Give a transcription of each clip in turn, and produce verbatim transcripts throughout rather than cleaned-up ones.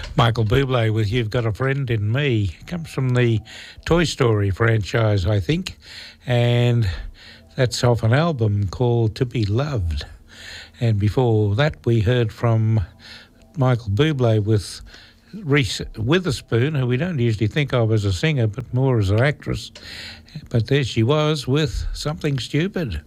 Michael Bublé with You've Got a Friend in Me. It comes from the Toy Story franchise, I think, and that's off an album called To Be Loved. And before that, we heard from Michael Bublé with Reese Witherspoon, who we don't usually think of as a singer, but more as an actress. But there she was with Something Stupid.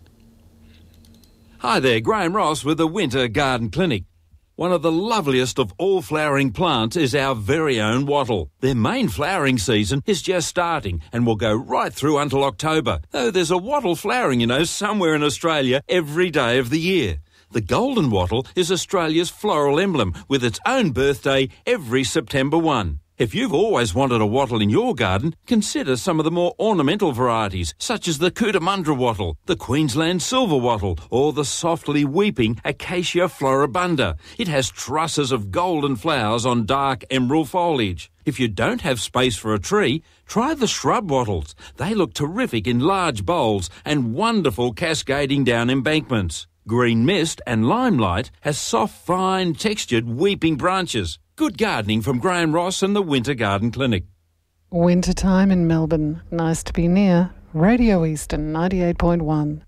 Hi there, Graham Ross with the Winter Garden Clinic. One of the loveliest of all flowering plants is our very own wattle. Their main flowering season is just starting and will go right through until October, though there's a wattle flowering, you know, somewhere in Australia every day of the year. The golden wattle is Australia's floral emblem with its own birthday every September first. If you've always wanted a wattle in your garden, consider some of the more ornamental varieties, such as the Cootamundra wattle, the Queensland silver wattle, or the softly weeping Acacia floribunda. It has trusses of golden flowers on dark emerald foliage. If you don't have space for a tree, try the shrub wattles. They look terrific in large bowls and wonderful cascading down embankments. Green Mist and Limelight has soft, fine, textured, weeping branches. Good gardening from Graham Ross and the Winter Garden Clinic. Winter time in Melbourne. Nice to be near. Radio Eastern ninety-eight point one.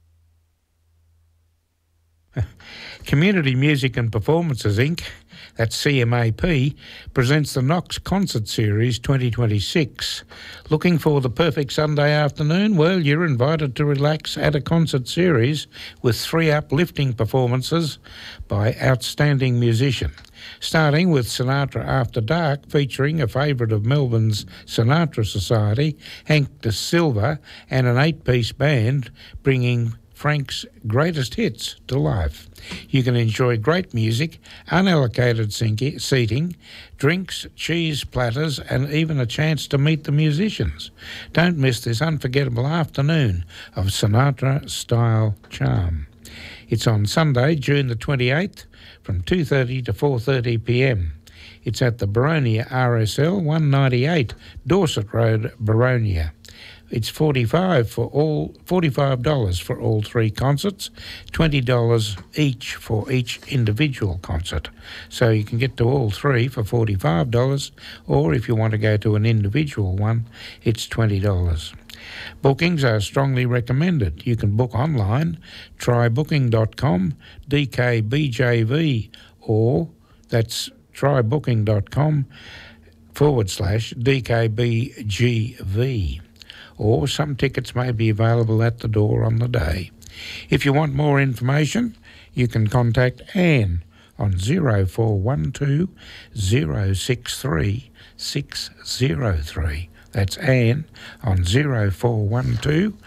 Community Music and Performances Incorporated, that's C M A P, presents the Knox Concert Series twenty twenty-six. Looking for the perfect Sunday afternoon? Well, you're invited to relax at a concert series with three uplifting performances by outstanding musicians. Starting with Sinatra After Dark, featuring a favourite of Melbourne's Sinatra Society, Hank De Silva, and an eight-piece band bringing Frank's greatest hits to life. You can enjoy great music, unallocated seating, drinks, cheese platters, and even a chance to meet the musicians. Don't miss this unforgettable afternoon of Sinatra-style charm. It's on Sunday, June the twenty-eighth, from two thirty to four thirty p m. It's at the Baronia R S L, one ninety-eight Dorset Road, Baronia. It's forty-five for all, forty-five dollars for all three concerts, twenty dollars each for each individual concert. So you can get to all three for forty-five dollars, or if you want to go to an individual one, it's twenty dollars. Bookings are strongly recommended. You can book online, try booking dot com, D K B J V, or that's try booking dot com forward slash D K B G V. Or some tickets may be available at the door on the day. If you want more information, you can contact Anne on zero four one two, zero six three, six zero three. That's Anne on zero four one two,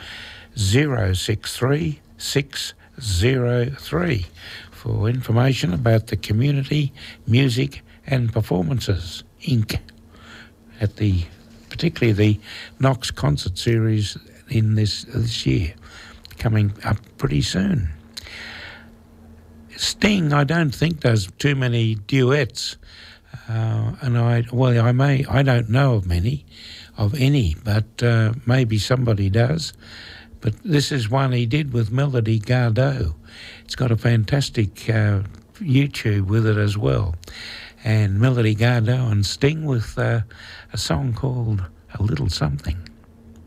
zero six three, six zero three for information about the Community Music and Performances Incorporated at the particularly the Knox Concert Series in this this year, coming up pretty soon. Sting, I don't think, does too many duets, uh, and I well, I may I don't know of many, of any, but uh, maybe somebody does. But this is one he did with Melody Gardot. It's got a fantastic uh, YouTube with it as well. And Melody Gardot and Sting with uh, a song called A Little Something.